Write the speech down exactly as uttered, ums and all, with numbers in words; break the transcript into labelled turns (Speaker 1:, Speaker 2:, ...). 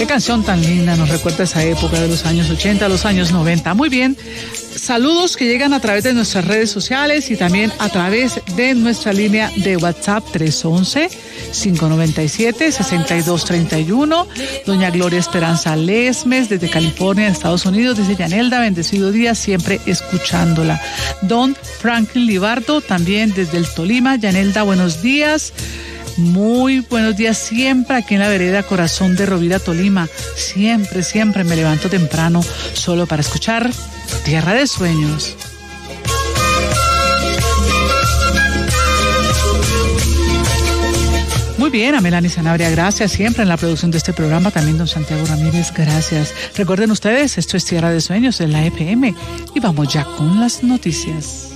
Speaker 1: Qué canción tan linda, nos recuerda esa época de los años ochenta, los años noventa. Muy bien, saludos que llegan a través de nuestras redes sociales y también a través de nuestra línea de WhatsApp tres once, cinco noventa y siete, sesenta y dos treinta y uno. Doña Gloria Esperanza Lesmes desde California, Estados Unidos, dice Yanelda, bendecido día, siempre escuchándola. Don Franklin Libardo, también desde el Tolima, Yanelda, buenos días. Muy buenos días siempre aquí en la vereda Corazón de Rovira, Tolima. Siempre, siempre me levanto temprano solo para escuchar Tierra de Sueños. Muy bien, a Melanie Sanabria, gracias siempre en la producción de este programa. También don Santiago Ramírez, gracias. Recuerden ustedes, esto es Tierra de Sueños en la F M y vamos ya con las noticias.